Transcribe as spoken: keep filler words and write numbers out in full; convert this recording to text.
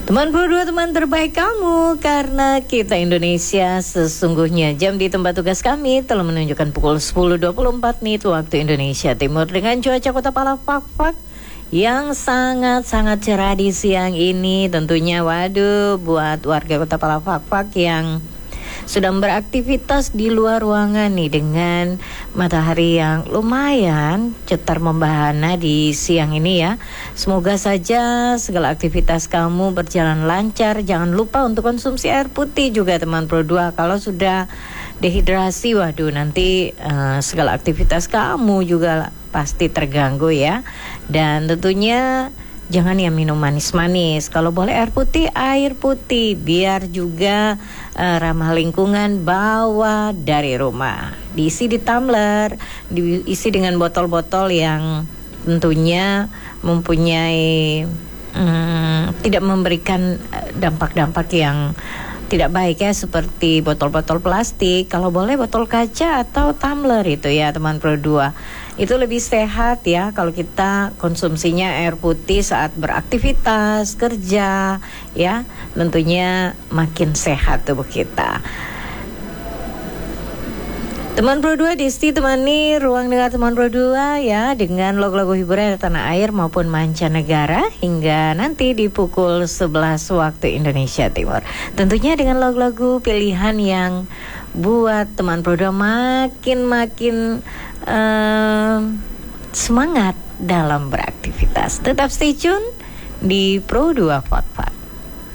Teman Pro dua, teman terbaik kamu, karena kita Indonesia sesungguhnya. Jam di tempat tugas kami telah menunjukkan pukul sepuluh dua puluh empat nih waktu Indonesia Timur, dengan cuaca Kota Palafak yang sangat-sangat cerah di siang ini. Tentunya waduh, buat warga Kota Palafak yang sedang beraktivitas di luar ruangan nih, dengan matahari yang lumayan cetar membahana di siang ini ya. Semoga saja segala aktivitas kamu berjalan lancar. Jangan lupa untuk konsumsi air putih juga teman Pro dua. Kalau sudah dehidrasi, waduh nanti uh, segala aktivitas kamu juga pasti terganggu ya. Dan tentunya jangan ya minum manis-manis. Kalau boleh air putih, air putih. Biar juga uh, ramah lingkungan, bawa dari rumah. Diisi di tumbler, diisi dengan botol-botol yang tentunya mempunyai um, tidak memberikan dampak-dampak yang tidak baik ya, seperti botol-botol plastik. Kalau boleh botol kaca atau tumbler itu ya teman Pro dua. Itu lebih sehat ya kalau kita konsumsinya air putih saat beraktivitas, kerja ya. Tentunya makin sehat tubuh kita. Teman Pro dua, Desti temani ruang dengar teman Pro dua ya, dengan lagu-lagu hiburan dari tanah air maupun mancanegara hingga nanti di pukul sebelas waktu Indonesia Timur. Tentunya dengan lagu-lagu pilihan yang buat teman Pro dua makin-makin uh, semangat dalam beraktivitas. Tetap stay tune di Pro dua Fak Fak.